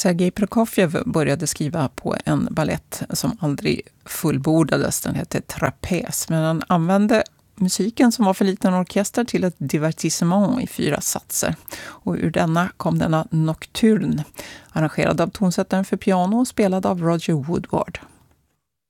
Sergej Prokofjev började skriva på en ballett som aldrig fullbordades. Den hette Trapez, men han använde musiken som var för liten orkester till ett divertissement i 4 satser. Och ur denna kom denna Nocturne, arrangerad av tonsättaren för piano och spelad av Roger Woodward.